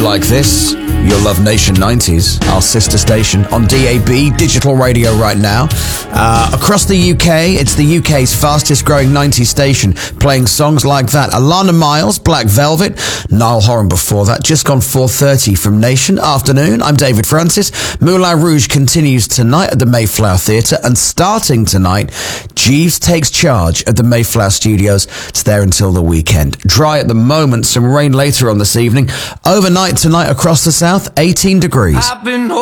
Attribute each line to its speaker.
Speaker 1: like this, you'll love Nation 90s, our sister station on DAB, digital radio right now. Across the UK, it's the UK's fastest growing 90s station, playing songs like that. Alana Miles, Black Velvet, Niall Horan before that. Just gone 4:30 from Nation. Afternoon, I'm David Francis. Moulin Rouge continues tonight at the Mayflower Theatre, and starting tonight, Jeeves Takes Charge at the Mayflower Studios. It's there until the weekend. Dry at the moment, some rain later on this evening. Overnight tonight across the south, 18 degrees.